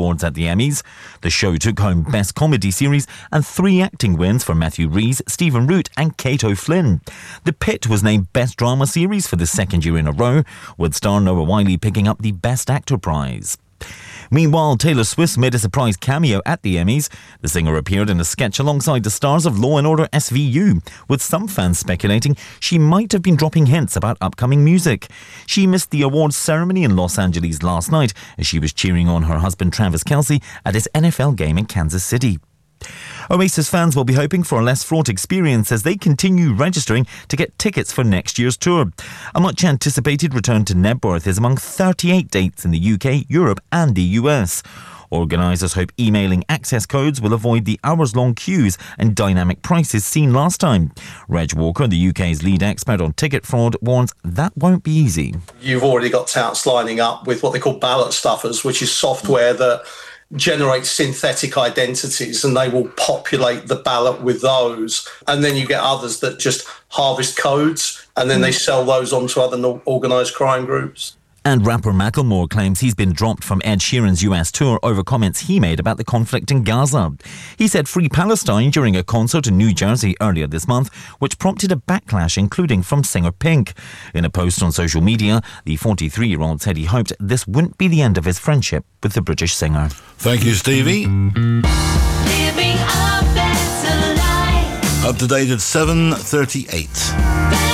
awards at the Emmys. The show took home Best Comedy Series and 3 acting wins for Matthew Rhys, Stephen Root and Kate O'Flynn. The Pit was named Best Drama Series for the second year in a row, with star Noah Wyle picking up the Best Actor prize. Meanwhile, Taylor Swift made a surprise cameo at the Emmys. The singer appeared in a sketch alongside the stars of Law & Order SVU, with some fans speculating she might have been dropping hints about upcoming music. She missed the awards ceremony in Los Angeles last night as she was cheering on her husband Travis Kelce at his NFL game in Kansas City. Oasis fans will be hoping for a less fraught experience as they continue registering to get tickets for next year's tour. A much anticipated return to Knebworth is among 38 dates in the UK, Europe and the US. Organisers hope emailing access codes will avoid the hours-long queues and dynamic prices seen last time. Reg Walker, the UK's lead expert on ticket fraud, warns that won't be easy. You've already got touts lining up with what they call ballot stuffers, which is software that generate synthetic identities, and they will populate the ballot with those. And then you get others that just harvest codes and then they sell those on to other organised crime groups. And rapper Macklemore claims he's been dropped from Ed Sheeran's US tour over comments he made about the conflict in Gaza. He said Free Palestine during a concert in New Jersey earlier this month, which prompted a backlash, including from singer Pink. In a post on social media, the 43-year-old said he hoped this wouldn't be the end of his friendship with the British singer. Thank you, Stevie. Living a better life. Up to date at 7:38.